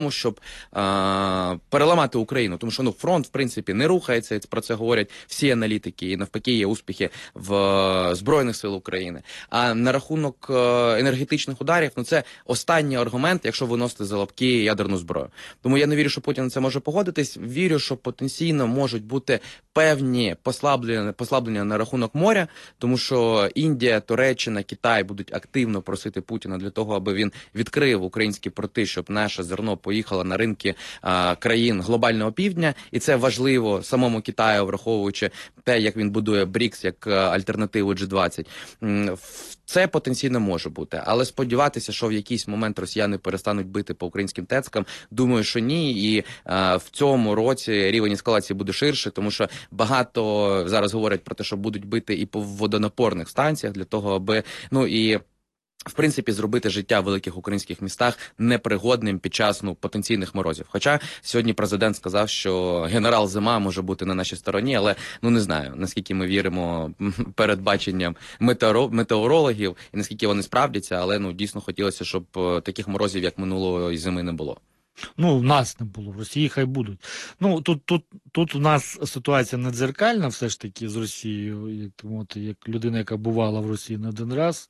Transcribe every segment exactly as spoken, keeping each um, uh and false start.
щоб а, переламати Україну, тому що ну фронт в принципі не рухається. Про це говорять всі аналітики, і навпаки є успіхи в е, збройних сил України. А на рахунок е, енергетичних ударів, ну це останній аргумент, якщо виносити за лапки ядерну зброю. Тому я не вірю, що Путін на це може погодитись. Вірю, що потенційно можуть бути певні послаблення, послаблення на рахунок моря, тому що Індія, Туреччина, Китай будуть активно просити Путіна для того, аби він відкрив українські порти, щоб наше зерно поїхало на ринки а, країн глобального півдня, і це важливо самому Китаю, враховуючи те, як він будує брікс як альтернативу джі двадцять. Це потенційно може бути, але сподіватися, що в якийсь момент росіяни перестануть бити по українським тецкам, думаю, що ні, і а, в цьому році рівень ескалації буде ширше, тому що багато зараз говорять про те, що будуть бити і по водонапорних станціях для того, аби, ну і в принципі, зробити життя в великих українських містах непригодним під час ну, потенційних морозів. Хоча сьогодні президент сказав, що генерал Зима може бути на нашій стороні, але ну не знаю, наскільки ми віримо передбаченням метеорологів і наскільки вони справдяться, але ну дійсно хотілося, щоб таких морозів, як минулої зими, не було. Ну, в нас не було, в Росії хай будуть. Ну, тут, тут, тут у нас ситуація не дзеркальна все ж таки з Росією, як, от, як людина, яка бувала в Росії не один раз.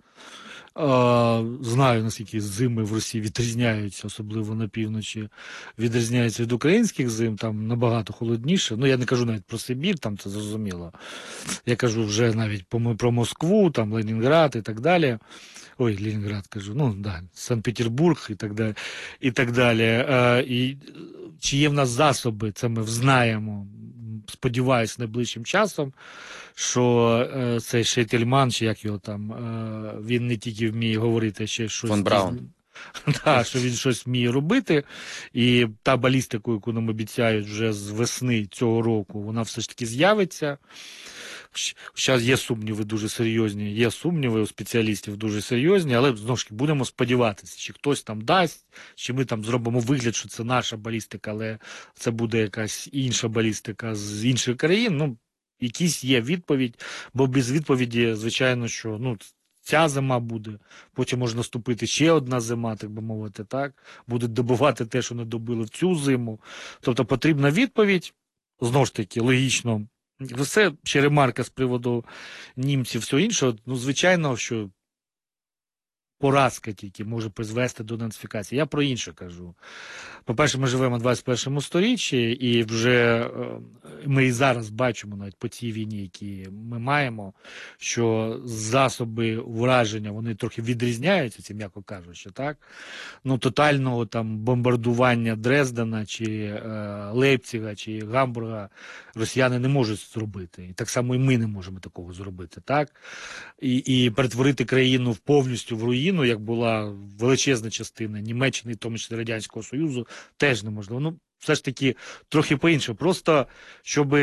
А, знаю, наскільки зими в Росії відрізняються, особливо на півночі, відрізняються від українських зим, там набагато холодніше. Ну, я не кажу навіть про Сибір, там це зрозуміло. Я кажу вже навіть про Москву, там Ленінград і так далі. Ой, Ленінград кажу, ну, да, Санкт-Петербург і так далі. І так далі. А, і чи є в нас засоби, це ми знаємо, сподіваюсь, найближчим часом, що е, цей Шейтельман, чи як його там, е, він не тільки вміє говорити, а ще щось... Фон Браун. Так, що він щось вміє робити, і та балістика, яку нам обіцяють вже з весни цього року, вона все ж таки з'явиться. Зараз є сумніви дуже серйозні, є сумніви у спеціалістів дуже серйозні, але, знову ж таки, будемо сподіватися, чи хтось там дасть, чи ми там зробимо вигляд, що це наша балістика, але це буде якась інша балістика з інших країн. Ну, якісь є відповідь, бо без відповіді, звичайно, що, ну, ця зима буде, потім може наступити ще одна зима, так би мовити, так? Будуть добувати те, що не добили в цю зиму. Тобто потрібна відповідь, знову ж таки, логічно. Все, ще ремарка з приводу німців, все інше, ну, звичайно, що поразка тільки може призвести до денацифікації. Я про інше кажу. По-перше, ми живемо в двадцять першому сторіччі, і вже ми і зараз бачимо навіть по цій війні, які ми маємо, що засоби враження, вони трохи відрізняються, це м'яко кажучи, так? Ну, тотального там бомбардування Дрездена, чи е, Лейпцига, чи Гамбурга росіяни не можуть зробити. І так само і ми не можемо такого зробити, так? І, і перетворити країну в повністю в руїну, як була величезна частина Німеччини, в тому числі Радянського Союзу, теж неможливо. Ну, все ж таки, трохи по-іншому. Просто, щоб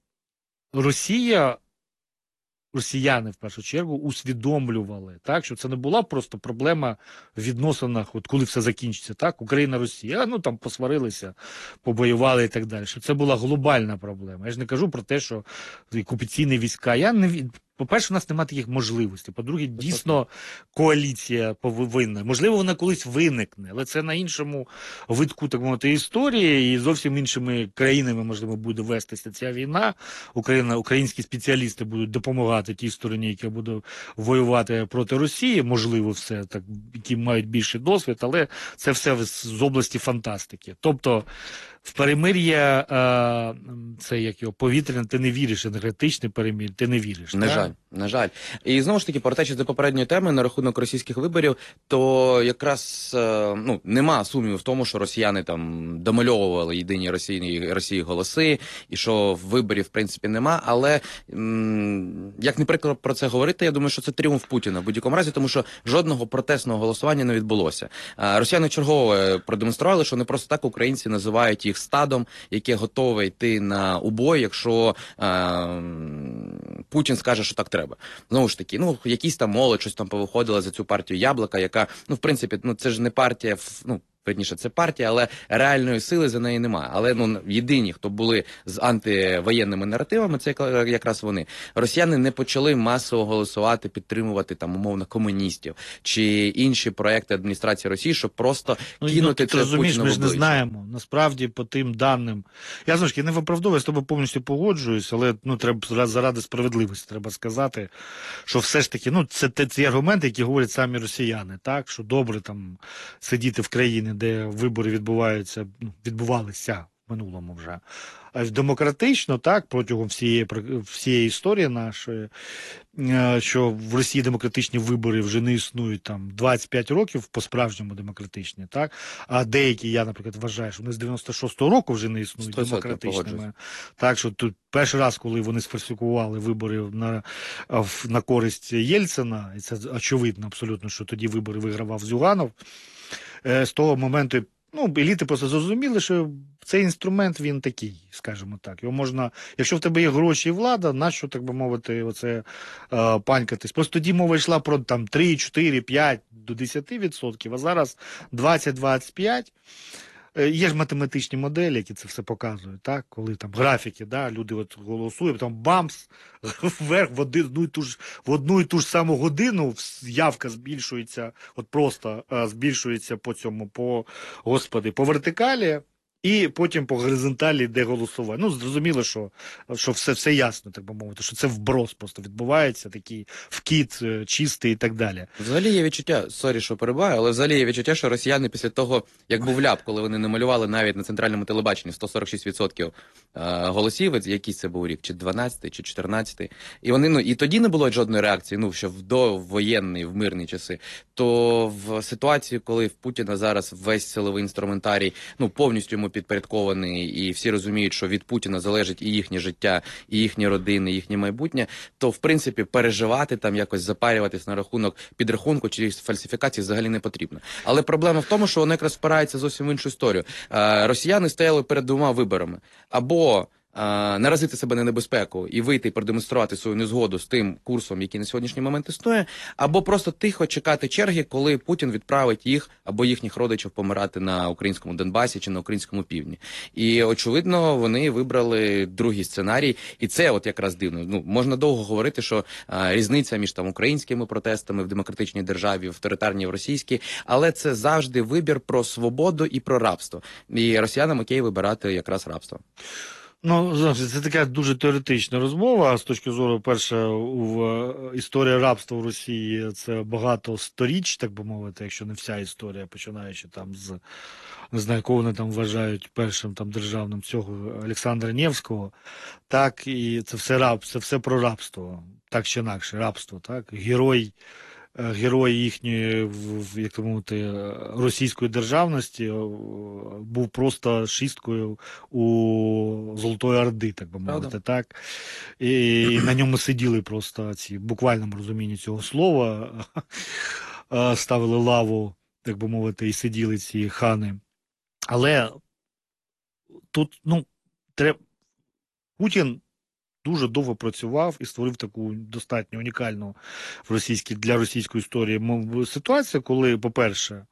Росія, росіяни, в першу чергу, усвідомлювали, так, що це не була просто проблема в відносинах, от коли все закінчиться, так, Україна-Росія, ну, там посварилися, побоювали і так далі, що це була глобальна проблема. Я ж не кажу про те, що окупаційні війська, я не... По-перше, у нас немає таких можливостей. По-друге, дійсно, коаліція повинна. Можливо, вона колись виникне, але це на іншому витку, так мовити, історії, і зовсім іншими країнами, можливо, буде вестися ця війна. Україна, українські спеціалісти будуть допомагати тій стороні, яка буде воювати проти Росії, можливо, все, так, які мають більший досвід, але це все з області фантастики. Тобто, в перемир'я, це як його, повітряне, ти не віриш, енергетичне перемир'я, ти не віриш. На так? жаль, на жаль. І знову ж таки, повертаючись до попередньої теми на рахунок російських виборів, то якраз ну, нема сумніву в тому, що росіяни там домальовували єдині Росії, Росії голоси, і що виборів, в принципі, нема, але м як не прикро про це говорити, я думаю, що це тріумф Путіна в будь-якому разі, тому що жодного протестного голосування не відбулося. Росіяни чергово продемонстрували, що не просто так українці називають їх стадом, яке готове йти на убой, якщо е Путін скаже, що так треба. Знову ж таки, ну, якісь там молодь, щось там повиходила за цю партію Яблока, яка, ну, в принципі, ну, це ж не партія, ну, верніше, це партія, але реальної сили за неї немає. Але ну єдині, хто були з антивоєнними наративами, це якраз вони. Росіяни не почали масово голосувати, підтримувати там умовно комуністів чи інші проекти адміністрації Росії, щоб просто Ну, кинути ну, ти це розумієш, Путіну в ми ж не обличчя. знаємо. Насправді, по тим даним. Я знову ж таки не виправдовую, я з тобою повністю погоджуюсь, але ну, треба заради справедливості треба сказати, що все ж таки, ну, це, це ці аргументи, які говорять самі росіяни, так, що добре там сидіти в країні, де вибори відбуваються, ну, відбувалися в минулому вже. А демократично, так, протягом всієї, всієї історії нашої, що в Росії демократичні вибори вже не існують там двадцять п'ять років по-справжньому демократичні, так? А деякі, я, наприклад, вважаю, що вони з дев'яносто шостого року вже не існують демократичними. Так, що тут перший раз, коли вони сфальсифікували вибори на, на користь Єльцина, і це очевидно абсолютно, що тоді вибори вигравав Зюганов, з того моменту ну, еліти просто зрозуміли, що цей інструмент, він такий, скажімо так. Його можна, якщо в тебе є гроші і влада, нащо, так би мовити, оце е, панькатись. Просто тоді мова йшла про там три, чотири, п'ять до десяти відсотків, а зараз двадцять - двадцять п'ять. Є ж математичні моделі, які це все показують, так? Коли там графіки, да, люди от голосують, там бамс, вверх в одну і ту ж, в одну і ту ж саму годину явка збільшується, от просто а, збільшується по цьому, по, господи, по вертикалі, і потім по горизонталі йде голосування. Ну, зрозуміло, що, що все, все ясно, так би мовити, що це вброс просто відбувається, такий вкид чистий і так далі. Взагалі є відчуття, сорі, що перебуваю, але взагалі є відчуття, що росіяни після того, як був ляп, коли вони намалювали навіть на центральному телебаченні сто сорок шість відсотків голосів, який це був рік, чи дванадцятий, чи чотирнадцятий, і вони, ну, і тоді не було жодної реакції, ну, що в довоєнні, в мирні часи, то в ситуації, коли в Путіна зараз весь силовий інструментарій, ну, повністю йому підпорядкований, і всі розуміють, що від Путіна залежить і їхнє життя, і їхні родини, і їхнє майбутнє, то, в принципі, переживати там, якось запарюватись на рахунок підрахунку чи фальсифікації взагалі не потрібно. Але проблема в тому, що воно якраз спирається зовсім в іншу історію. Росіяни стояли перед двома виборами. Або наразити себе на небезпеку і вийти і продемонструвати свою незгоду з тим курсом, який на сьогоднішній момент існує, або просто тихо чекати черги, коли Путін відправить їх або їхніх родичів помирати на українському Донбасі чи на українському півдні. І, очевидно, вони вибрали другий сценарій, і це от якраз дивно. Ну, можна довго говорити, що а, різниця між там українськими протестами в демократичній державі, в авторитарній в російській, але це завжди вибір про свободу і про рабство. І росіянам окей вибирати якраз рабство. Ну, це така дуже теоретична розмова. З точки зору, перше, в історія рабства в Росії це багато сторіч, так би мовити, якщо не вся історія, починаючи там з, не знаю, кого вони там вважають першим там державним цього Олександра Невського. Так, і це все раб, це все про рабство, так чи інакше, рабство, так, герой. Герой їхньої, як то мовити, російської державності був просто шісткою у Золотої Орди, так би мовити, так. І, і на ньому сиділи просто ці, в буквальному розумінні цього слова, ставили лаву, так би мовити, і сиділи ці хани. Але тут, ну, треба, Путін дуже довго працював і створив таку достатньо унікальну в російській, для російської історії ситуацію, коли, по-перше,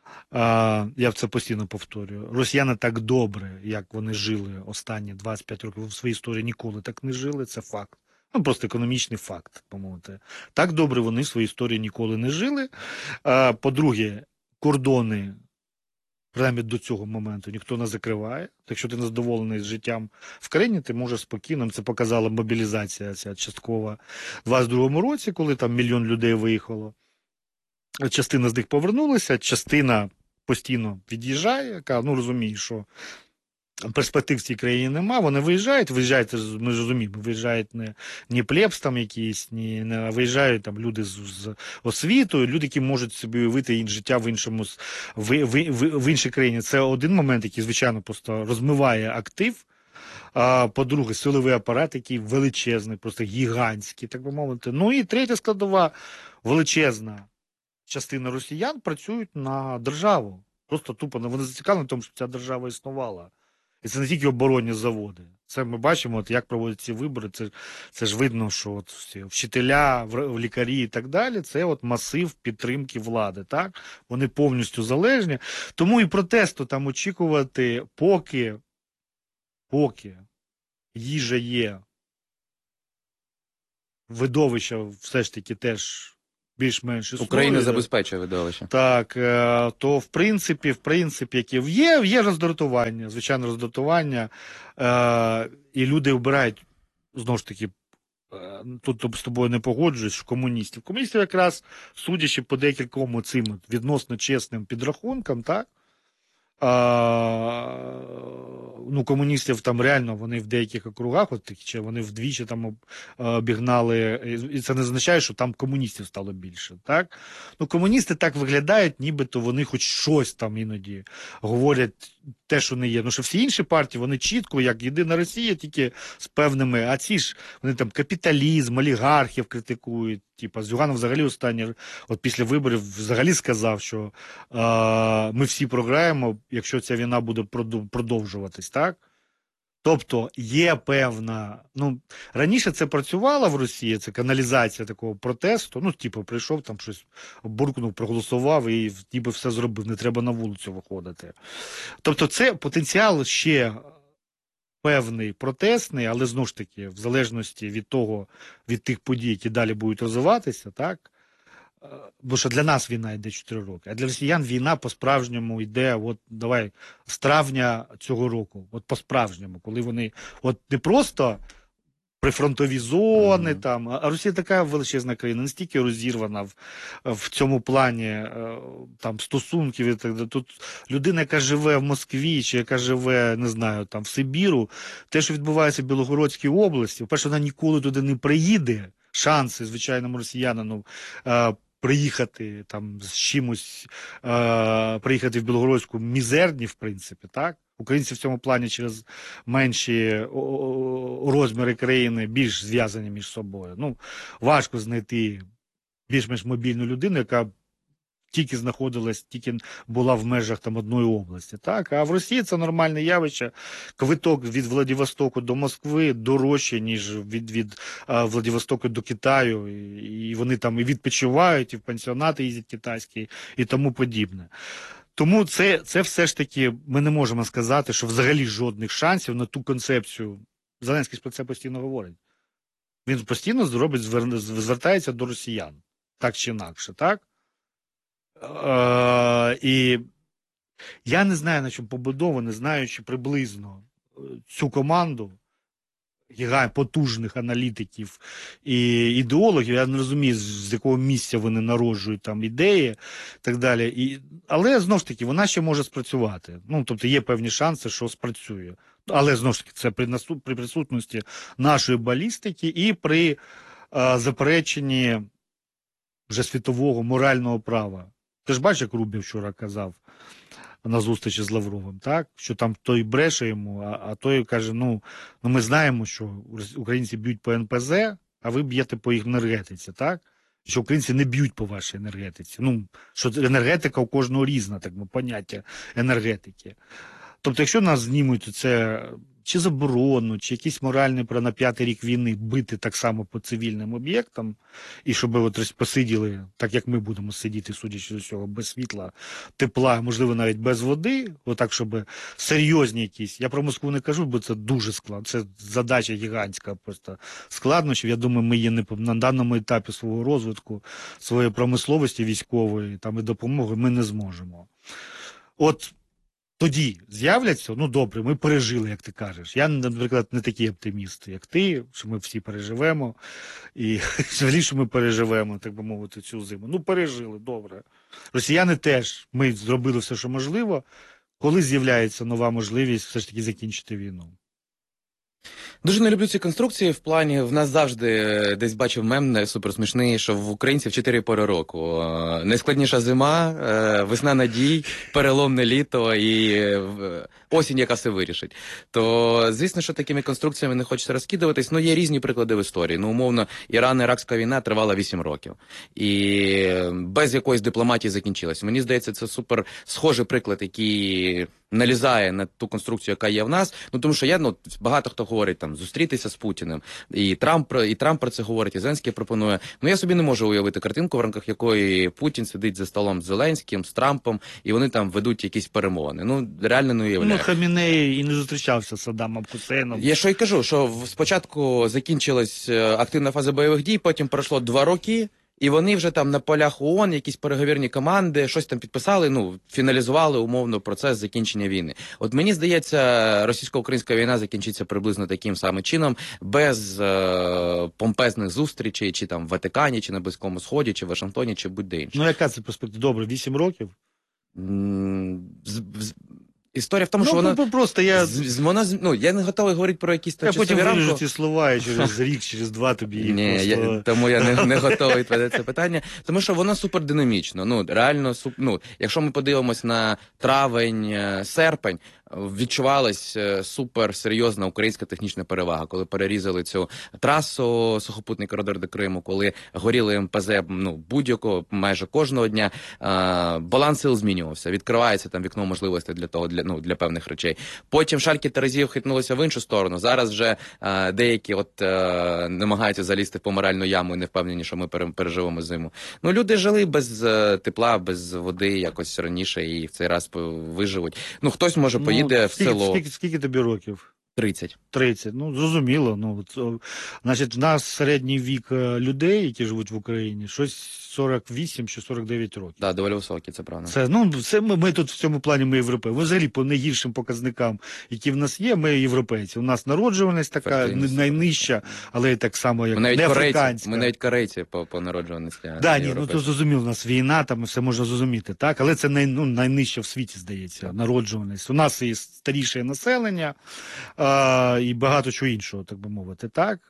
я це постійно повторюю, росіяни так добре, як вони жили останні двадцять п'ять років в своїй історії, ніколи так не жили, це факт. Ну, просто економічний факт, по-моєму. Так добре вони в своїй історії ніколи не жили. По-друге, кордони, принаймні до цього моменту, ніхто не закриває. Якщо ти не задоволений з життям в країні, ти можеш спокійно, це показала мобілізація ця часткова в двадцять другому році, коли там мільйон людей виїхало. Частина з них повернулася, частина постійно від'їжджає, яка, ну, розуміє, що перспектив в цій країні нема, вони виїжджають, виїжджають, ми ж розуміємо, виїжджають не, не плебс там якісь, не, не виїжджають там люди з, з освітою, люди, які можуть собі уявити життя в іншому, в, в, в, в іншій країні. Це один момент, який, звичайно, просто розмиває актив. А, по-друге, силовий апарат, який величезний, просто гігантський, так би мовити. Ну і третя складова, величезна частина росіян працюють на державу. Просто тупо вони зацікавлені в тому, щоб ця держава існувала. І це не тільки оборонні заводи. Це ми бачимо, от як проводять ці вибори. Це, це ж видно, що от всі вчителя, в- лікарі і так далі, це от масив підтримки влади. Так? Вони повністю залежні. Тому і протесту там очікувати, поки, поки їжа є, видовища все ж таки теж більш-менш існує. Україна забезпечує видовище. Так, е, то в принципі, в принципі, які є, є роздратування, звичайно, роздратування, е, і люди вбирають, знову ж таки, е, тут з тобою не погоджуюсь, що комуністів. Комуністів якраз, судячи по декільком цим відносно чесним підрахункам, так, а, ну, комуністів там реально вони в деяких округах, от чи вони вдвічі там об- обігнали, і це не означає, що там комуністів стало більше. Так? Ну, комуністи так виглядають, нібито вони хоч щось там іноді говорять те, що не є. Ну, що всі інші партії, вони чітко, як Єдина Росія, тільки з певними, а ці ж вони там капіталізм, олігархів критикують. Типа Зюганов взагалі останній, от після виборів взагалі сказав, що е, ми всі програємо, якщо ця війна буде продов- продовжуватись, так? Тобто є певна, ну, раніше це працювало в Росії, це каналізація такого протесту, ну, типу, прийшов там щось, буркнув, проголосував і ніби все зробив, не треба на вулицю виходити. Тобто це потенціал ще певний протестний, але знову ж таки, в залежності від того, від тих подій, які далі будуть розвиватися, так? Е, Бо що для нас війна йде чотири роки, а для росіян війна по-справжньому йде, от давай, з травня цього року, от по-справжньому, коли вони, от не просто прифронтові зони, Мгм. там, а Росія така величезна країна, настільки розірвана в, в цьому плані е, там, стосунків і так далі. Тут людина, яка живе в Москві, чи яка живе, не знаю, там, в Сибіру, те, що відбувається в Білогородській області, по-перше, вона ніколи туди не приїде, шанси звичайному росіянину е, приїхати там з чимось, е, приїхати в Білогородську мізерні, в принципі, так? Українці в цьому плані через менші о, о, розміри країни більш зв'язані між собою. Ну, важко знайти більш-менш мобільну людину, яка тільки знаходилась, тільки була в межах там одної області. Так? А в Росії це нормальне явище. Квиток від Владивостоку до Москви дорожче, ніж від, від а, Владивостоку до Китаю. І, і вони там і відпочивають, і в пансіонати їздять китайські, і тому подібне. Тому це, це все ж таки, ми не можемо сказати, що взагалі жодних шансів на ту концепцію. Зеленський ж про це постійно говорить. Він постійно зробить, звер- звертається до росіян, так чи інакше, так? Е, і я не знаю, на чому побудовано, знаючи приблизно е, цю команду гігант, потужних аналітиків і ідеологів, я не розумію, з, з якого місця вони народжують там ідеї і так далі. І, але знову ж таки, вона ще може спрацювати. Ну, тобто є певні шанси, що спрацює. Але знову ж таки, це при, насу- при присутності нашої балістики і при е, запереченні вже світового морального права. Ти ж бачиш, як Рубів вчора казав на зустрічі з Лавровим, так? Що там той бреше йому, а, а той каже, ну, ну ми знаємо, що українці б'ють по ен пе зет, а ви б'єте по їх енергетиці, так? Що українці не б'ють по вашій енергетиці. Ну, що енергетика у кожного різна, так би, поняття енергетики. Тобто, якщо нас знімуть це чи заборону, чи якісь моральні про на п'ятий рік війни бити так само по цивільним об'єктам, і щоб от ось посиділи, так як ми будемо сидіти, судячи з усього, без світла, тепла, можливо, навіть без води, отак, щоб серйозні якісь. Я про Москву не кажу, бо це дуже складно. Це задача гігантська просто складнощів. Я думаю, ми є не по- на даному етапі свого розвитку, своєї промисловості військової там і допомоги ми не зможемо. От тоді з'являться, ну добре, ми пережили, як ти кажеш. Я, наприклад, не такий оптиміст, як ти, що ми всі переживемо, і взагалі, що ми переживемо, так би мовити, цю зиму. Ну, пережили, добре. Росіяни теж, ми зробили все, що можливо. Коли з'являється нова можливість все ж таки закінчити війну? Дуже не люблю ці конструкції в плані, в нас завжди е, десь бачив мем не суперсмішний, що в українців чотири пори року. Е, Найскладніша зима, е, весна надій, переломне літо і е, осінь, яка все вирішить. То, звісно, що такими конструкціями не хочеться розкидуватись, ну є різні приклади в історії. Ну, умовно, Іран-Іракська війна тривала вісім років. І без якоїсь дипломатії закінчилась. Мені здається, це супер схожий приклад, який налізає на ту конструкцію, яка є в нас. Ну тому що я ну багато хто говорить там зустрітися з Путіним, і Трамп про і Трамп про це говорить, і Зеленський пропонує. Ну я собі не можу уявити картинку, в рамках якої Путін сидить за столом з Зеленським, з Трампом, і вони там ведуть якісь перемовини. Ну реально не уявляю. Ну, Хаміней і не зустрічався з Саддамом Хусейном. Я що й кажу, що спочатку закінчилась активна фаза бойових дій, потім пройшло два роки. І вони вже там на полях ООН, якісь переговірні команди, щось там підписали, ну, фіналізували умовно процес закінчення війни. От мені здається, російсько-українська війна закінчиться приблизно таким самим чином, без е- помпезних зустрічей, чи там в Ватикані, чи на Близькому Сході, чи в Вашингтоні, чи будь-де інше. Ну, яка це перспектива? Добре, вісім років? М- з- з- Історія в тому, ну, що вона... просто я... З, з, вона ну, я не готовий говорити про якісь Я потім рамки. виріжу ці слова і через рік, через два тобі їх Ні, просто... я, тому я не, не готовий відповідати це питання. Тому що воно супердинамічно. Ну, реально, суп, ну, якщо ми подивимось на травень, серпень, відчувалась супер серйозна українська технічна перевага, коли перерізали цю трасу, сухопутний коридор до Криму, коли горіли ем пе зет, ну, будь-якого, майже кожного дня, а, баланс сил змінювався, відкривається там вікно можливостей для того, для, ну, для певних речей. Потім шальки Терезів хитнулися в іншу сторону. Зараз вже а, деякі от а, намагаються залізти в помиральну яму і не впевнені, що ми переживемо зиму. Ну, люди жили без а, тепла, без води якось раніше і в цей раз виживуть. Ну, хтось може поїхати. Їде ну, в скільки, село. Скільки, скільки тобі років? тридцять. тридцять. Ну, зрозуміло. Ну, от, значить, в нас середній вік людей, які живуть в Україні, щось сорок вісім чи сорок дев'ять років. Так, да, доволі високий, це правда. Це, ну, це ми, ми тут в цьому плані ми європейці. Ми взагалі по найгіршим показникам, які в нас є, ми європейці. У нас народжуваність така найнижча, але і так само, як ми не африканська. Ми навіть корейці по, по народжуваності. Да, ні, ну, то зрозуміло, у нас війна, там все можна зрозуміти, так? Але це най, ну, найнижча в світі, здається, народжуваність. У нас і старіше населення, а, і багато чого іншого, так би мовити, так?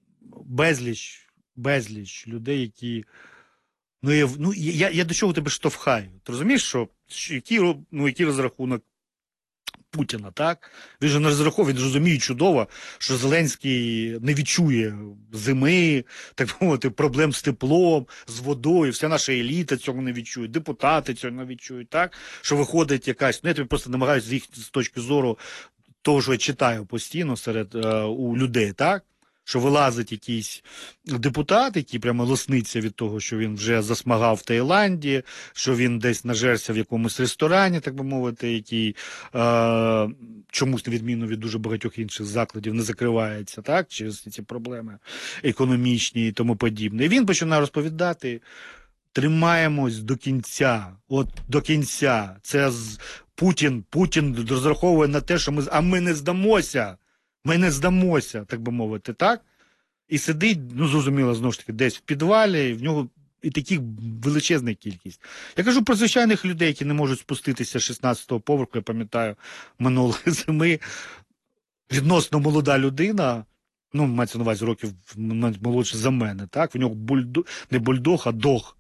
Безліч, безліч людей, які... Ну, я, ну, я, я до чого тебе штовхаю? Ти розумієш, що, що який, ну, який розрахунок Путіна, так? Він же не розраховує, він розуміє чудово, що Зеленський не відчує зими, так мовити, проблем з теплом, з водою, вся наша еліта цього не відчує, депутати цього не відчують, так? Що виходить якась, ну, я тобі просто намагаюся з їх з точки зору того, що я читаю постійно серед е, у людей, так? Що вилазить якийсь депутат, який прямо лосниться від того, що він вже засмагав в Таїланді, що він десь нажерся в якомусь ресторані, так би мовити, який е, чомусь, на відміну від дуже багатьох інших закладів, не закривається, так, через ці проблеми економічні і тому подібне. І він починає розповідати: тримаємось до кінця, от до кінця. Це з... Путін, Путін розраховує на те, що ми, а ми не здамося. Ми не здамося, так би мовити, так? І сидить, ну, зрозуміло, знову ж таки, десь в підвалі, і в нього і таких величезна кількість. Я кажу про звичайних людей, які не можуть спуститися з шістнадцятого поверху, я пам'ятаю, минулої зими. Відносно молода людина, ну, мається на увазі років молодше за мене, так? В нього бульдог, не бульдог, а дог.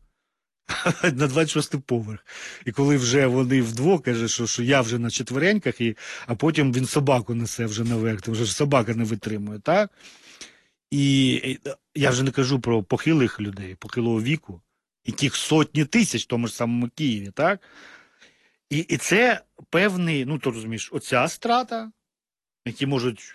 На двадцять шостий поверх. І коли вже вони вдвох, каже, що, що я вже на четвереньках, і, а потім він собаку несе вже наверх, тому що собака не витримує, так? І, і я вже не кажу про похилих людей, похилого віку, яких сотні тисяч в тому ж самому Києві, так? І, і це певний, ну, то розумієш, оця страта, які можуть...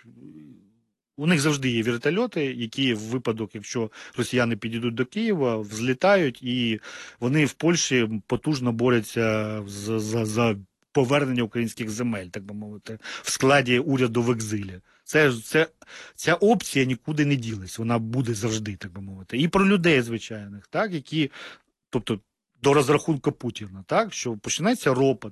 У них завжди є вертольоти, які в випадок, якщо росіяни підійдуть до Києва, взлітають, і вони в Польщі потужно борються за, за, за повернення українських земель, так би мовити, в складі уряду в екзилі. Це, це, ця опція нікуди не ділась, вона буде завжди, так би мовити. І про людей звичайних, так, які, тобто, до розрахунку Путіна, так, що починається ропот.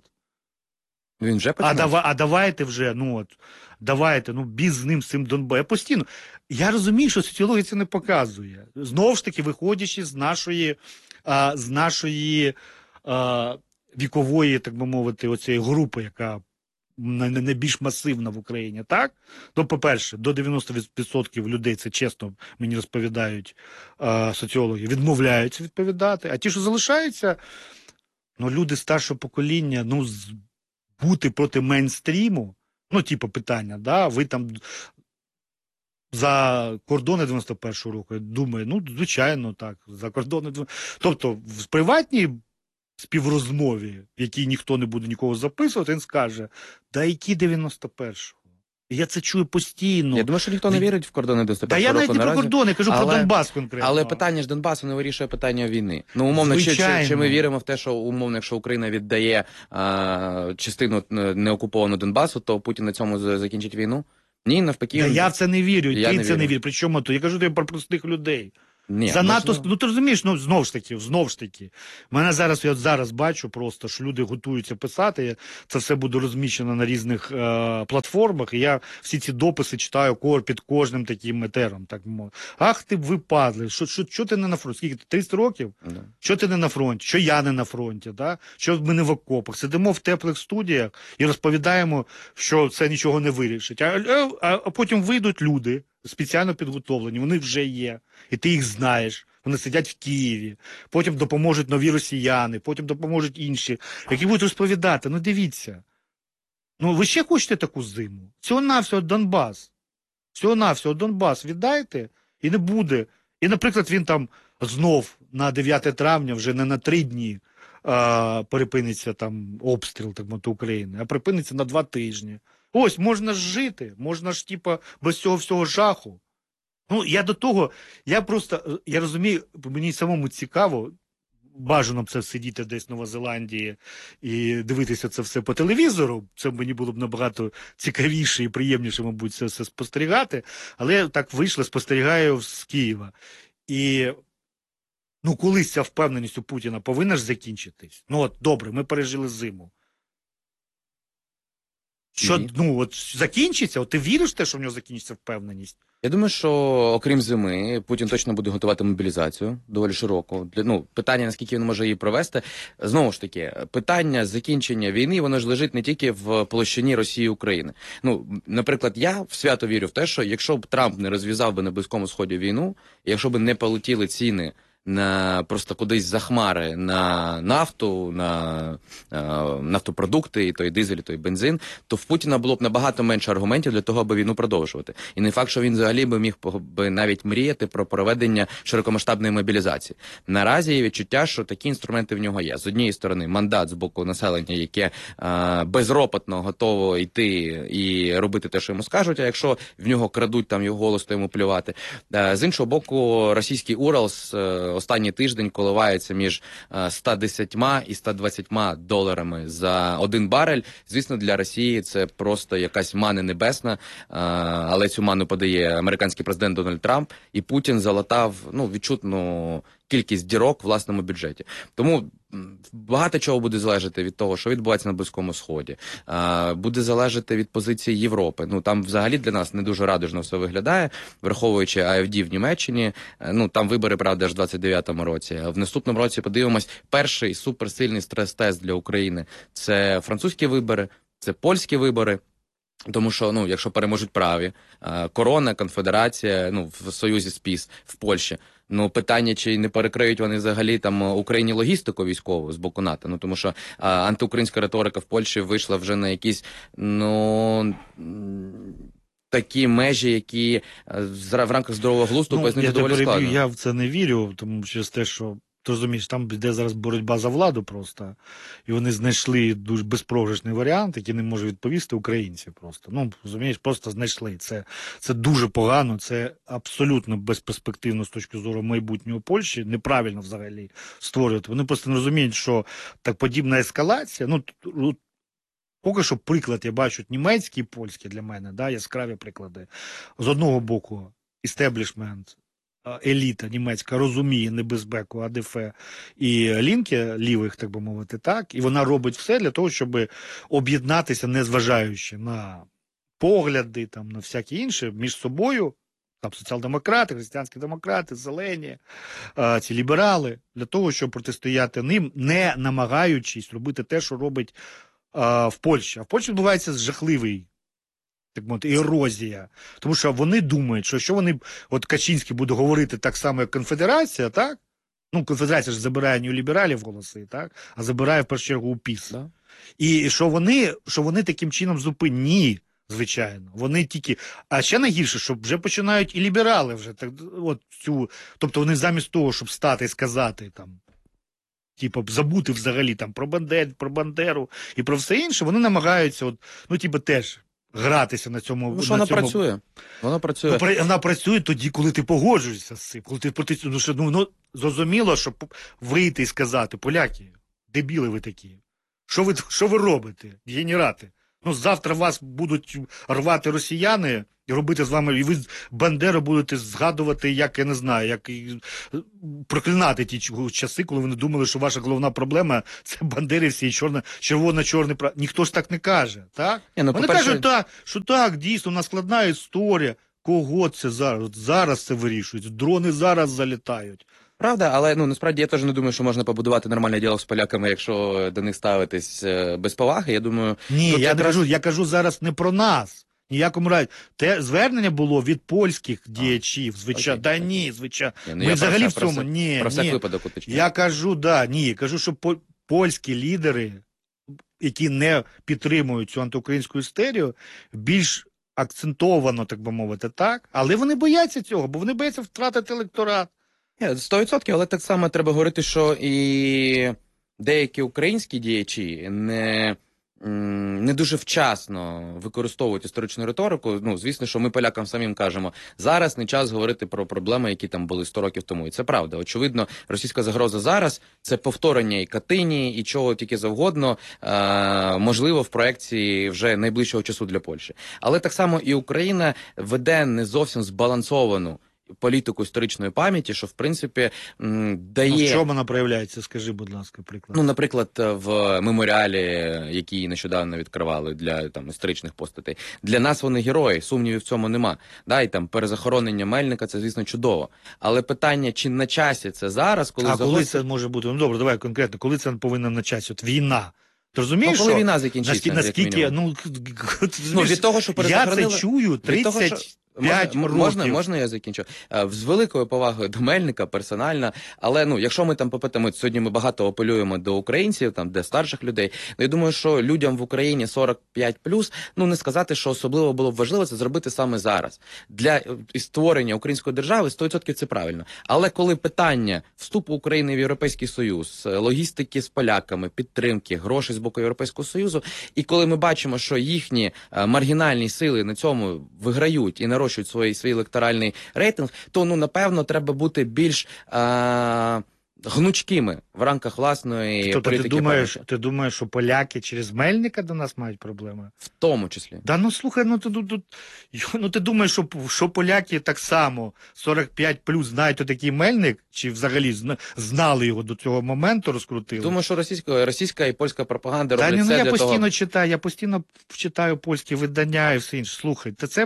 Він вже а, дава, а давайте вже, ну от, давайте, ну, біз з ним, з цим Донбасом. Я постійно, я розумію, що соціологія це не показує. Знову ж таки, виходячи з нашої, а, з нашої а, вікової, так би мовити, оцієї групи, яка найбільш масивна в Україні, так? То, по-перше, до дев'яносто відсотків людей, це чесно мені розповідають а, соціологи, відмовляються відповідати, а ті, що залишаються, ну, люди старшого покоління, ну, з бути проти мейнстріму, ну, типу, питання, да, ви там за кордони дев'яносто першого року, я думаю, ну, звичайно, так, за кордони, тобто, в приватній співрозмові, в якій ніхто не буде нікого записувати, він скаже, да які дев'яносто першого? Я це чую постійно. Я думаю, що ніхто не вірить в кордони дев'яносто Та першого я року навіть не про наразі. кордони, я кажу але, про Донбас конкретно. Але питання ж Донбасу не вирішує питання війни. Ну, умовно, чи, чи, чи ми віримо в те, що умовно, якщо Україна віддає а, частину неокупованого Донбасу, то Путін на цьому закінчить війну? Ні, навпаки. Та я в це не вірю, і я ти не це вірю. не віриш. Причому то? Я кажу тобі про простих людей. Ні, Занадто, можливо. ну ти розумієш, ну знову ж таки, знову ж таки. Мене зараз, я от зараз бачу просто, що люди готуються писати, це все буде розміщено на різних е, платформах, і я всі ці дописи читаю кор під кожним таким етером. Так мов. Ах ти випадли, що, що, що ти не на фронті? Скільки? тридцять років? Да. Що ти не на фронті? Що я не на фронті? Да? Що ми не в окопах? Сидимо в теплих студіях і розповідаємо, що це нічого не вирішить. А, а, а потім вийдуть люди, спеціально підготовлені, вони вже є, і ти їх знаєш. Вони сидять в Києві, потім допоможуть нові росіяни, потім допоможуть інші, які будуть розповідати, ну дивіться, ну ви ще хочете таку зиму? Всього-навсього Донбас, всього-навсього Донбас віддайте, і не буде. І, наприклад, він там знов на дев'яте травня, вже не на три дні, а, перепиниться там обстріл так мовити, України, а припиниться на два тижні. Ось, можна ж жити, можна ж, типа, без цього всього жаху. Ну, я до того, я просто, я розумію, мені самому цікаво, бажано б це сидіти десь в Новозеландії і дивитися це все по телевізору, це мені було б набагато цікавіше і приємніше, мабуть, це все спостерігати, але я так вийшло, спостерігаю з Києва. І, ну, колись ця впевненість у Путіна повинна ж закінчитись. Ну, от, добре, ми пережили зиму. Що, Ні. ну, от закінчиться? От ти віриш в те, що в нього закінчиться впевненість? Я думаю, що окрім зими, Путін точно буде готувати мобілізацію доволі широку. Для, ну, питання, наскільки він може її провести. Знову ж таки, питання закінчення війни, воно ж лежить не тільки в площині Росії і України. Ну, наприклад, я свято вірю в те, що якщо б Трамп не розв'язав би на Близькому Сході війну, якщо б не полетіли ціни на просто кудись за хмари на нафту, на е, нафтопродукти, і той дизель, і той бензин, то в Путіна було б набагато менше аргументів для того, аби війну продовжувати. І не факт, що він взагалі би міг би навіть мріяти про проведення широкомасштабної мобілізації. Наразі є відчуття, що такі інструменти в нього є. З однієї сторони, мандат з боку населення, яке е, безропотно готово йти і робити те, що йому скажуть, а якщо в нього крадуть там його голос, то йому плювати. Е, з іншого боку, російський Уралс е, останній тиждень коливається між сто десять і сто двадцять доларами за один барель. Звісно, для Росії це просто якась мана небесна, але цю ману подає американський президент Дональд Трамп, і Путін залатав, ну, відчутну кількість дірок в власному бюджеті. Тому багато чого буде залежати від того, що відбувається на Близькому Сході. Буде залежати від позиції Європи. Ну, там взагалі для нас не дуже радужно все виглядає, враховуючи АФД в Німеччині. Ну, там вибори, правда, аж в двадцять дев'ятому році. А в наступному році подивимось, перший суперсильний стрес-тест для України – це французькі вибори, це польські вибори. Тому що, ну, якщо переможуть праві, Корона, Конфедерація, ну, в союзі з ПІС в Польщі, ну, питання, чи не перекриють вони взагалі там Україні логістику військову з боку НАТО. Ну, тому що а, антиукраїнська риторика в Польщі вийшла вже на якісь, ну, такі межі, які в рамках здорового глузду, ну, пояснити доволі складно. Я в це не вірю, тому через те, що ти розумієш, там йде зараз боротьба за владу просто, і вони знайшли дуже безпрограшний варіант, який не може відповісти українці просто. Ну, розумієш, просто знайшли. Це, це дуже погано, це абсолютно безперспективно з точки зору майбутнього Польщі, неправильно взагалі створювати. Вони просто не розуміють, що так подібна ескалація, ну, поки що приклад я бачу німецький і польський для мене, да, яскраві приклади. З одного боку, істеблішмент, еліта німецька розуміє небезпеку АДФ і лінки лівих, так би мовити, так, і вона робить все для того, щоб об'єднатися, незважаючи на погляди, там, на всякі інші, між собою, там, соціал-демократи, християнські демократи, зелені, а, ці ліберали, для того, щоб протистояти ним, не намагаючись робити те, що робить а, в Польщі. А в Польщі відбувається жахливий, так мовити, ерозія. Тому що вони думають, що якщо вони, от Качинський буде говорити так само, як Конфедерація, так? Ну, Конфедерація ж забирає не у лібералів голоси, так? А забирає, в першу чергу, у ПІС. Да. І що вони, що вони таким чином зупинні, звичайно. Вони тільки... А ще найгірше, що вже починають і ліберали вже, так, от цю... Тобто вони замість того, щоб стати і сказати, там, типу, забути взагалі там про Бандер, про Бандеру і про все інше, вони намагаються, от, ну, типу, теж гратися на цьому. Ну, що на воно цьому... працює. Воно працює. Ну, при- вона працює тоді, коли ти погоджуєшся з цим. Коли ти проти ну, що, ну, ну, зрозуміло, що п- вийти і сказати, поляки, дебіли ви такі. Що ви, що ви робите, генерати? Ну, завтра вас будуть рвати росіяни і робити з вами, і ви Бандеру будете згадувати, як, я не знаю, як і, е, проклинати ті ч- часи, коли вони думали, що ваша головна проблема – це бандерівці і чорно, червоно-чорний прапор. Ніхто ж так не каже, так? Ні, ну, Вони по-перше, кажуть, так, що так, дійсно, у нас складна історія. Кого це зараз? От зараз це вирішують. Дрони зараз залітають. правда, але ну насправді я теж не думаю, що можна побудувати нормальний діалог з поляками, якщо до них ставитись е, без поваги. Я думаю, Ні, тут я якраз- не кажу, я кажу зараз не про нас. Ніякому разі. Те звернення було від польських діячів, звичайно. окей, Да окей. ні, звичайно. Ні, ну, Ми я взагалі про в це- про цьому, це- ні, про всяк ні. випадок уточню. Я кажу, да, ні, кажу, що по- польські лідери, які не підтримують цю антиукраїнську істерію, більш акцентовано, так би мовити, так, але вони бояться цього, бо вони бояться втратити електорат. Ні, сто відсотків, але так само треба говорити, що і деякі українські діячі не, м, не дуже вчасно використовують історичну риторику. Ну, звісно, що ми полякам самим кажемо, зараз не час говорити про проблеми, які там були сто років тому. І це правда. Очевидно, російська загроза зараз – це повторення і Катині, і чого тільки завгодно, е, можливо, в проекції вже найближчого часу для Польщі. Але так само і Україна веде не зовсім збалансовану політику історичної пам'яті, що в принципі м, дає... Ну, в чому вона проявляється, скажи, будь ласка, приклад. Ну, наприклад, в меморіалі, який нещодавно відкривали для там історичних постатей, для нас вони герої, сумнівів в цьому нема. Да, і там перезахоронення Мельника, це, звісно, чудово. Але питання, чи на часі це зараз, коли а коли загострюється- це може бути? Ну добре, давай конкретно, коли це повинно на часі? От війна. Ти розумієш, Ну, коли що? війна закінчиться, Наскільки, як наскільки мінімум. ну, Ну, розумієш, від того, що я перезахоронили... це чую від того, що- тридцять п'ять Можна, років. можна, можна я закінчу? Е, З великою повагою до Мельника, персонально, але ну, якщо ми там попитаємо, сьогодні ми багато апелюємо до українців, там, де старших людей, ну, я думаю, що людям в Україні сорок п'ять плюс, ну, не сказати, що особливо було б важливо це зробити саме зараз. Для е, створення української держави сто відсотків це правильно. Але коли питання вступу України в Європейський Союз, е, логістики з поляками, підтримки, грошей з боку Європейського Союзу, і коли ми бачимо, що їхні е, маргінальні сили на цьому виграють і нарощують свій, свій електоральний рейтинг, то, ну, напевно, треба бути більш е, гнучкими в рамках власної Тобто ти політики думаєш, пам'яті. ти думаєш, що поляки через Мельника до нас мають проблеми? В тому числі. Да ну слухай, ну ти, ну, тут- ну, ти думаєш, що, що поляки так само сорок п'ять плюс знають отакий Мельник, чи взагалі зна- знали його до цього моменту, розкрутили? Думаю, що російська, російська і польська пропаганда Та роблять ні, ну все я для постійно того. читаю, я постійно читаю польські видання і все інше. Слухай, та це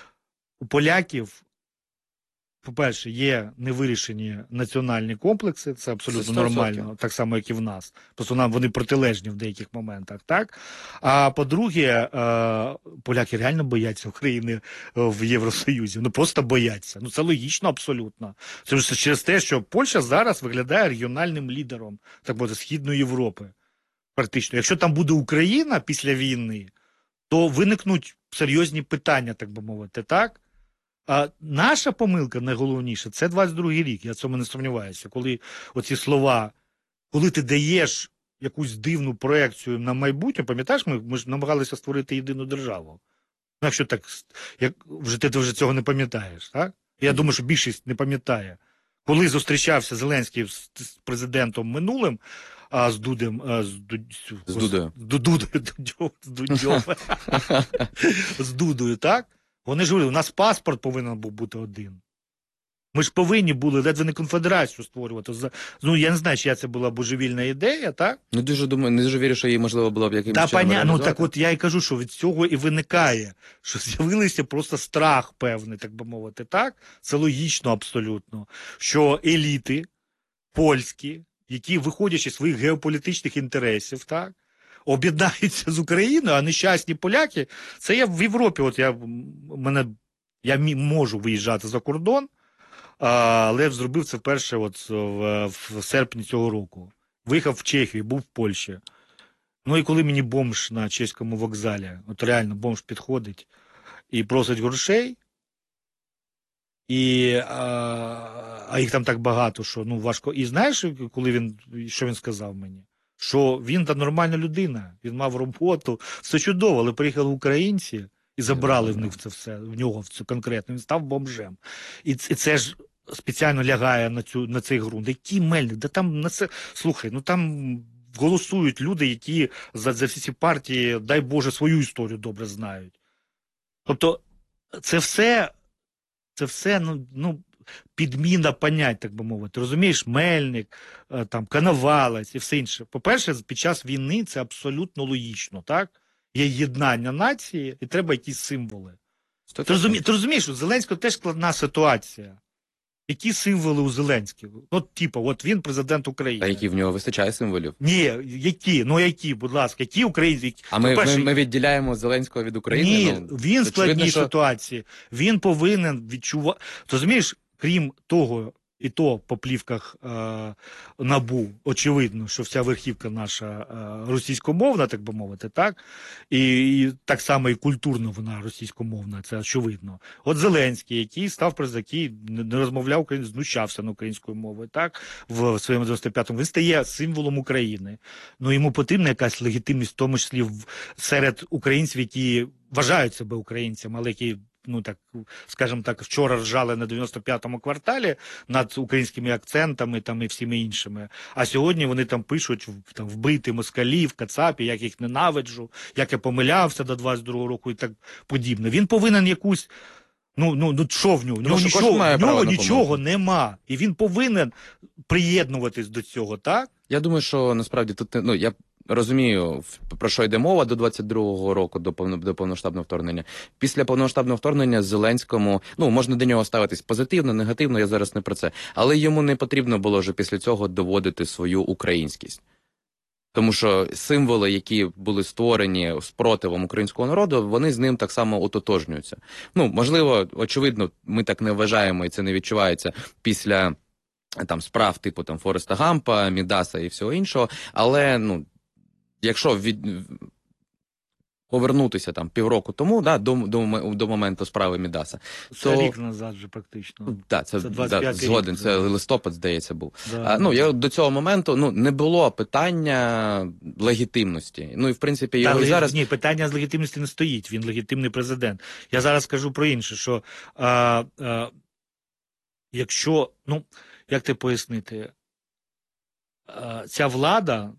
у поляків, по-перше, є невирішені національні комплекси, це абсолютно Це сто відсотків. нормально, так само, як і в нас. Просто нам вони протилежні в деяких моментах, так? А по-друге, е, поляки реально бояться України е, в Євросоюзі. Ну просто бояться. Ну це логічно абсолютно. Це ж через те, що Польща зараз виглядає регіональним лідером, так мовити, Східної Європи. Практично. Якщо там буде Україна після війни, то виникнуть серйозні питання, так би мовити, так? А наша помилка найголовніша – це двадцять другий рік, я в цьому не сумніваюся. Коли оці слова, коли ти даєш якусь дивну проекцію на майбутнє, пам'ятаєш, ми, ми ж намагалися створити єдину державу. Ну, якщо так, як, вже ти, ти вже цього не пам'ятаєш, так? Я думаю, що більшість не пам'ятає. Коли зустрічався Зеленський з, з президентом минулим, а з Дудем, а, з, Ду- З Дудою. З Дудою, Дудьом, з Дудьом, з Дудою, так? Вони ж говорили, у нас паспорт повинен був бути один. Ми ж повинні були ледве не конфедерацію створювати. За- Ну, я не знаю, чия це була божевільна ідея, так? Не дуже думаю, не дуже вірю, що її можливо було б якимось Та чином паня... Ну реалізувати. так от я і кажу, що від цього і виникає, що з'явився просто страх певний, так би мовити, так? Це логічно абсолютно, що еліти польські, які, виходячи з своїх геополітичних інтересів, так, об'єднаються з Україною, а нещасні поляки, це я в Європі, от я, мене, я мі- можу виїжджати за кордон, а, але зробив це вперше от в, в серпні цього року. Виїхав в Чехію, був в Польщі. Ну і коли мені бомж на чеському вокзалі, от реально бомж підходить і просить грошей, і, а, а їх там так багато, що ну важко. І знаєш, коли він, що він сказав мені? Що він та нормальна людина, він мав роботу, все чудово, але приїхали українці і забрали в них це все, в нього в цю конкретно, він став бомжем. І це, і це ж спеціально лягає на цю на цей ґрунт. Який Мельник? Да там на це слухай, ну там голосують люди, які за, за всі ці партії, дай Боже, свою історію добре знають. Тобто, це все, це все, ну, ну підміна понять, так би мовити. Розумієш, Мельник, там, Коновалець і все інше. По-перше, під час війни це абсолютно логічно, так? Є єднання нації і треба якісь символи. Ти, розумі, ти розумієш, у Зеленського теж складна ситуація. Які символи у Зеленського? От, типу, от він президент України. А які в нього вистачає символів? Ні, які? Ну які, будь ласка, які українці? Які? А ми, Перше, ми, ми відділяємо Зеленського від України? Ні, ну, він в складній очевидно, що... ситуації. Він повинен відчувати... Ти розумієш, крім того, і то по плівках е, НАБУ, очевидно, що вся верхівка наша е, російськомовна, так би мовити, так? І, і так само і культурно вона російськомовна, це очевидно. От Зеленський, який став який не розмовляв українською, знущався на українською мовою, так? В своєму дев'яносто п'ятому, він стає символом України. Ну, йому потрібна якась легітимність, в тому числі в, серед українців, які вважають себе українцями, але які ну так, скажімо так, вчора ржали на дев'яносто п'ятому кварталі над українськими акцентами там і всіми іншими. А сьогодні вони там пишуть там вбити москалів, кацапі, як їх ненавиджу, як я помилявся до двадцять другого року і так подібне. Він повинен якусь Ну, ну, ну що в нього? В нього що нічого, має в нього право на нічого помилку. нема. І він повинен приєднуватись до цього, так? Я думаю, що насправді тут, ну, я розумію, в- про що йде мова до двадцять другого року, до, повно, до повноштабного вторгнення. Після повноштабного вторгнення Зеленському, ну, можна до нього ставитись позитивно, негативно, я зараз не про це. Але йому не потрібно було вже після цього доводити свою українськість. Тому що символи, які були створені спротивом українського народу, вони з ним так само ототожнюються. Ну, можливо, очевидно, ми так не вважаємо, і це не відчувається після там справ типу там Фореста Гампа, Мідаса і всього іншого. Але, ну, якщо від... повернутися там півроку тому, да, до, до, до моменту справи Мідаса, Це то... рік назад вже практично. Да, це, Це да, двадцять п'ятий згоден, рік, це да. листопад, здається, був. Да, А, ну, да. я до цього моменту, ну, не було питання легітимності. Ну, і, в принципі, його Та, і зараз... Ні, питання з легітимності не стоїть, він легітимний президент. Я зараз скажу про інше, що а, а, якщо, ну, як ти пояснити, а, ця влада,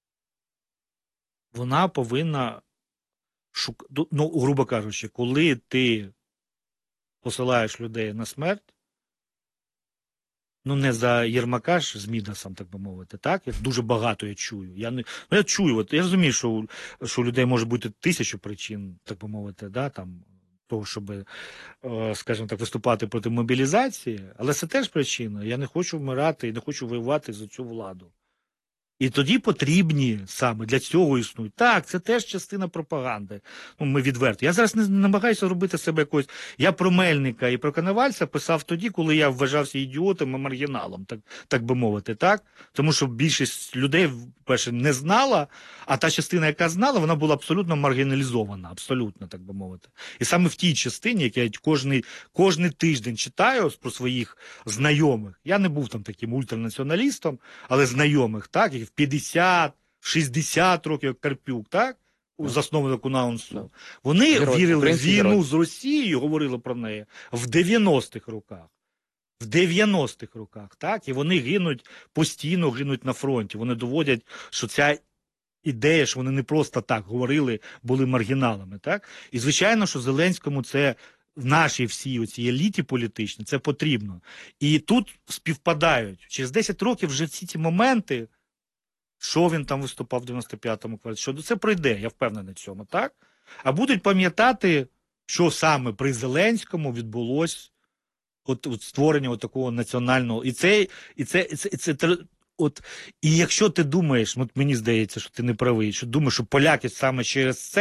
вона повинна шук... ну, грубо кажучи, коли ти посилаєш людей на смерть, ну, не за Єрмака ж з Мідасом, так би мовити, так? Я дуже багато я чую. Я не ну, я чую, от я розумію, що, у- що у людей може бути тисячу причин, так би мовити, да, там, того, щоб, е, скажімо так, виступати проти мобілізації, але це теж причина. Я не хочу вмирати і не хочу воювати за цю владу. І тоді потрібні саме для цього існують. Так, це теж частина пропаганди. Ну, ми відверто. Я зараз не намагаюся робити себе якось. Я про Мельника і про Коновальця писав тоді, коли я вважався ідіотом і маргіналом, так, так би мовити, так? Тому що більшість людей, перше, не знала, а та частина, яка знала, вона була абсолютно маргіналізована, абсолютно, так би мовити. І саме в тій частині, як я кожний, кожний тиждень читаю про своїх знайомих, я не був там таким ультранаціоналістом, але знайомих, так, які в п'ятдесят, шістдесят років, як Карпюк, так, у засновнику НАУНСу, вони Герой, вірили в український війну герой. з Росією, говорили про неї, в дев'яностих роках. В дев'яностих роках, так, і вони гинуть, постійно гинуть на фронті. Вони доводять, що ця ідея, що вони не просто так говорили, були маргіналами, так? І звичайно, що Зеленському це в нашій всій оцій еліті політичній це потрібно. І тут співпадають. Через десять років вже всі ці моменти, що він там виступав в дев'яносто п'ятому кварталі, що це пройде, я впевнений в цьому, так? А будуть пам'ятати, що саме при Зеленському відбулось от, от створення от такого національного. І це, і це, і це, і це, це от, і якщо ти думаєш, от мені здається, що ти не правий, що думаєш, що поляки саме через це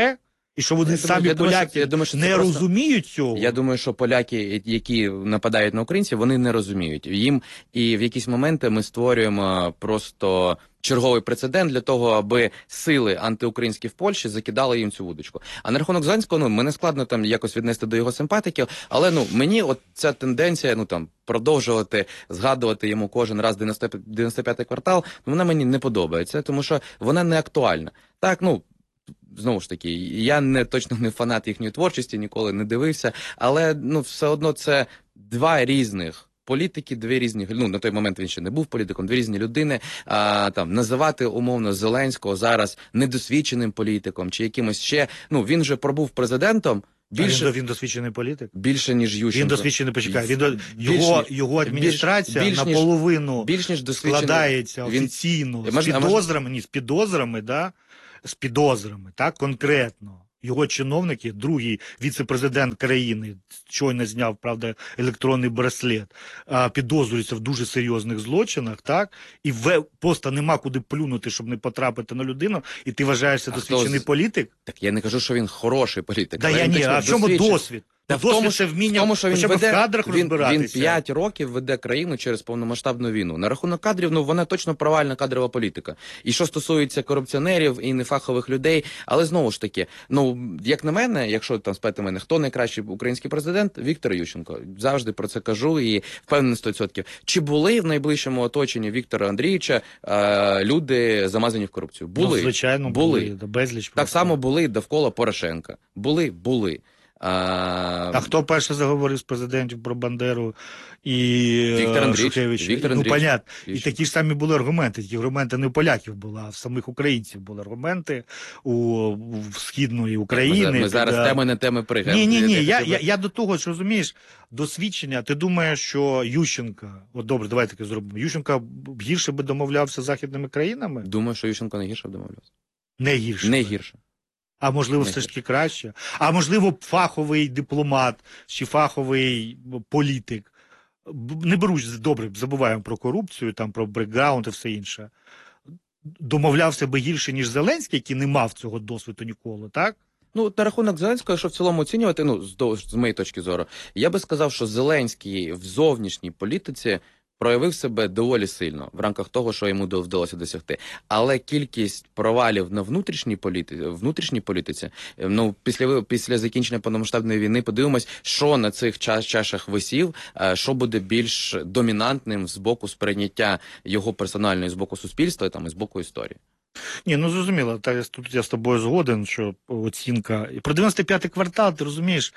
І що вони Я самі думаю, я думаю, що- поляки я думаю, що це не просто- розуміють цього. Я думаю, що поляки, які нападають на українців, вони не розуміють. Їм і в якісь моменти ми створюємо просто черговий прецедент для того, аби сили антиукраїнські в Польщі закидали їм цю вудочку. А на рахунок Зеленського, ну, мене складно там якось віднести до його симпатиків, але ну мені от ця тенденція, ну там продовжувати згадувати йому кожен раз дев'яносто п'ятий квартал, ну, вона мені не подобається, тому що вона не актуальна. Так, ну. Знову ж таки, я не точно не фанат їхньої творчості, ніколи не дивився, але ну все одно це два різних політики, дві різні, ну на той момент він ще не був політиком, дві різні людини. А там називати умовно Зеленського зараз недосвідченим політиком чи якимось ще. Ну він же пробув президентом. Більше він, він досвідчений політик. Більше ніж Ющенко. Він досвідчений, почекай. Він до більш, його його адміністрація більш, більш, наполовину більш ніж складається він, офіційно він, з підозрами, ні, з підозрами, да, з підозрами, так, конкретно. Його чиновники, другий віце-президент країни, щойно зняв, правда, електронний браслет, підозрюються в дуже серйозних злочинах, так? І в, просто нема куди плюнути, щоб не потрапити на людину, і ти вважаєшся досвідчений з... політик? Так я не кажу, що він хороший політик. Да я ні, а в чому досвід? Та в тому, що, вміння, в тому, що він хоча б веде, в кадрах він, розбиратися. Він п'ять років веде країну через повномасштабну війну. На рахунок кадрів, ну вона точно провальна кадрова політика. І що стосується корупціонерів і нефахових людей, але знову ж таки, ну як на мене, якщо там спитати мене, хто найкращий український президент? Віктор Ющенко. Завжди про це кажу і впевнений сто відсотків. Чи були в найближчому оточенні Віктора Андрійовича е, люди замазані в корупцію? Були. Ну, звичайно, були. були. Безліч так просто. само були довкола Порошенка. Були, були. А... а хто перше заговорив з президентів про Бандеру і Віктор Андрійович, Шухевич? Віктор Ну, понятно. І такі ж самі були аргументи. Ті аргументи не у поляків були, а в самих українців були аргументи у, у східної України. Ми, ми зараз да. теми на теми пригаємо. Ні, ні, ні. Я, я, я до того, що розумієш, досвідчення. Ти думаєш, що Ющенко, от добре, давай таке зробимо. Ющенко гірше би домовлявся з західними країнами? Думаю, що Ющенко не гірше б домовлявся. Не гірше. Не гірше. А можливо, все ж таки краще. А можливо, фаховий дипломат чи фаховий політик. Не беруть, добре, забуваємо про корупцію, там про брекграунд і все інше. Домовлявся би гірше, ніж Зеленський, який не мав цього досвіду ніколи, так? Ну, на рахунок Зеленського, якщо в цілому оцінювати, ну, з, з моєї точки зору, я би сказав, що Зеленський в зовнішній політиці проявив себе доволі сильно в рамках того, що йому вдалося досягти. Але кількість провалів на внутрішній політиці, внутрішній політиці, ну, після, після закінчення повномасштабної війни подивимось, що на цих чаш, чашах висів, що буде більш домінантним з боку сприйняття його персональної, з боку суспільства там, і з боку історії. Ні, ну зрозуміло, та, тут я з тобою згоден, що оцінка... Про дев'яносто п'ятий квартал, ти розумієш,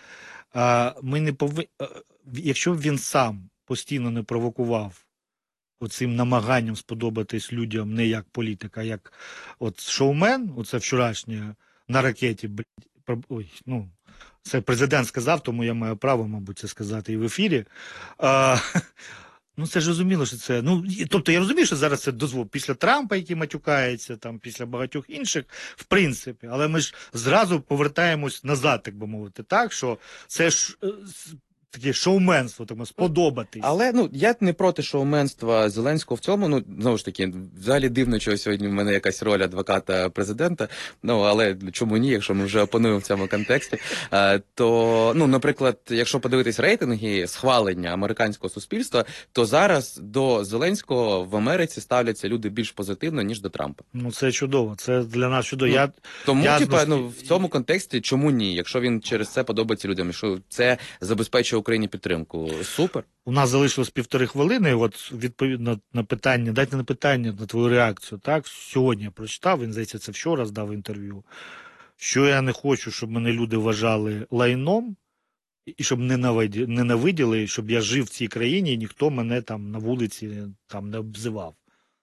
ми не повинні... Якщо б він сам постійно не провокував оцим намаганням сподобатись людям не як політика, а як от шоумен, оце вчорашнє на ракеті, ой, ну, це президент сказав, тому я маю право, мабуть, це сказати і в ефірі. А, ну, це ж розуміло, що це, ну, тобто я розумію, що зараз це дозвол після Трампа, який матюкається, там, після багатьох інших, в принципі, але ми ж зразу повертаємось назад, так би мовити, так, що це ж таке шоуменство, тому сподобатись. Але ну я не проти шоуменства Зеленського в цьому. Ну знову ж таки, взагалі дивно, що сьогодні в мене якась роль адвоката президента. Ну але чому ні, якщо ми вже опануємо в цьому контексті. А, то ну, наприклад, якщо подивитись рейтинги схвалення американського суспільства, то зараз до Зеленського в Америці ставляться люди більш позитивно ніж до Трампа. Ну це чудово. Це для нас чудово. Ну, я тому я типа, знову... ну в цьому контексті чому ні? Якщо він через це подобається людям, що це забезпечує Україні підтримку. Супер. У нас залишилось півтори хвилини, от відповідно на питання, дайте на питання, на твою реакцію, так? Сьогодні я прочитав, він, здається, це вчора здав інтерв'ю, що я не хочу, щоб мене люди вважали лайном, і щоб ненавиділи, щоб я жив в цій країні, і ніхто мене там на вулиці там не обзивав.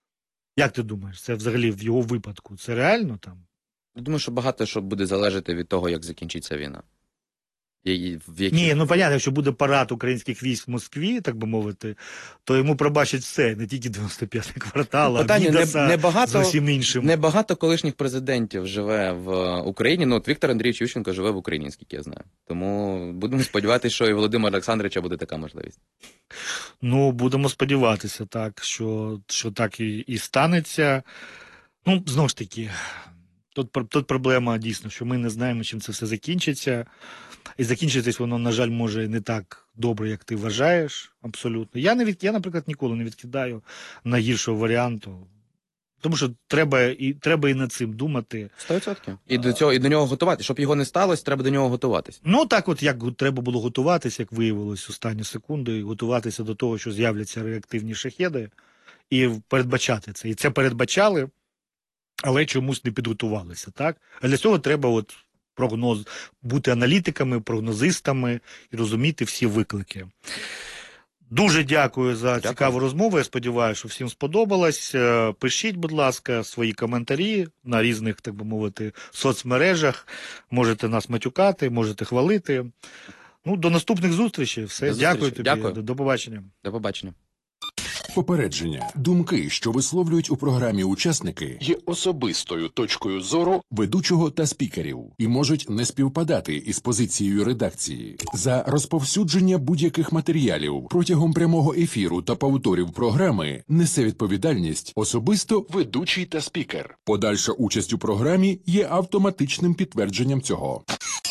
Як ти думаєш, це взагалі в його випадку, це реально там? Я думаю, що багато що буде залежати від того, як закінчиться війна. В які... Ні, ну понятно, якщо буде парад українських військ в Москві, так би мовити, то йому пробачать все, не тільки дев'яносто п'ятий квартал, а Відаса, не, не з усім іншим. Небагато колишніх президентів живе в Україні, ну от Віктор Андрійович Ющенко живе в Україні, скільки я знаю. Тому будемо сподіватися, що і Володимира Олександровича буде така можливість. Ну, будемо сподіватися, так, що, що так і, і станеться. Ну, знову ж таки, Тут, тут проблема дійсно, що ми не знаємо, чим це все закінчиться. І закінчитись воно, на жаль, може не так добре, як ти вважаєш. Абсолютно. Я, не від... Я наприклад, ніколи не відкидаю найгіршого варіанту. Тому що треба і, треба і над цим думати. сто відсотків. І до цього, і до нього готувати. Щоб його не сталося, треба до нього готуватись. Ну, так от, як треба було готуватися, як виявилось останні секунди, готуватися до того, що з'являться реактивні шахеди, і передбачати це. І це передбачали, але чомусь не підготувалися, так? А для цього треба от прогноз, бути аналітиками, прогнозистами і розуміти всі виклики. Дуже дякую за Дякую. цікаву розмову. Я сподіваюся, що всім сподобалось. Пишіть, будь ласка, свої коментарі на різних, так би мовити, соцмережах. Можете нас матюкати, можете хвалити. Ну, до наступних зустрічей. Все. До Дякую зустрічі. тобі. Дякую. До, до побачення. До побачення. Попередження. Думки, що висловлюють у програмі учасники, є особистою точкою зору ведучого та спікерів і можуть не співпадати із позицією редакції. За розповсюдження будь-яких матеріалів протягом прямого ефіру та повторів програми несе відповідальність особисто ведучий та спікер. Подальша участь у програмі є автоматичним підтвердженням цього.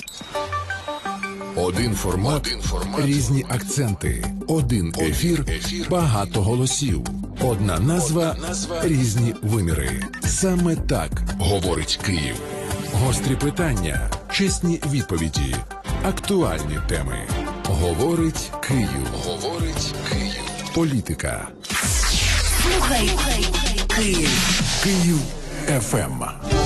Один формат, Один формат, різні акценти, один ефір, ефір, багато голосів, одна назва, назва, різні виміри. Саме так говорить Київ. Гострі питання, чесні відповіді, актуальні теми. Говорить Київ. Говорить Київ. Політика. Слухай Київ. Київ еф ем.